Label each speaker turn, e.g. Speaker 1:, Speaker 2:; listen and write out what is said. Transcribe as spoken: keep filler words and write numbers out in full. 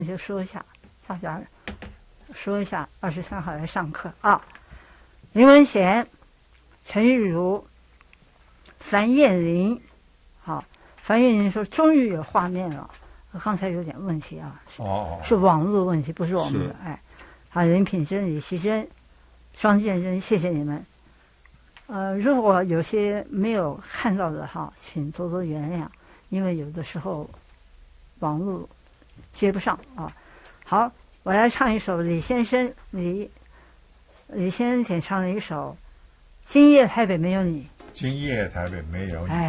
Speaker 1: 你就说一下，大家说一下，二十三号来上课啊。林文贤、陈玉如、樊燕玲，好，樊燕玲说终于有画面了，刚才有点问题啊，
Speaker 2: 哦，
Speaker 1: 是网络问题，不是我们的，哎，好，林品珍、李希珍、双建珍，谢谢你们。呃，如果有些没有看到的哈，请多多原谅，因为有的时候网络接不上啊。好，我来唱一首李先生李李先生演唱的一首《今夜台北没有你》。
Speaker 2: 今夜台北没有你。
Speaker 1: 哎。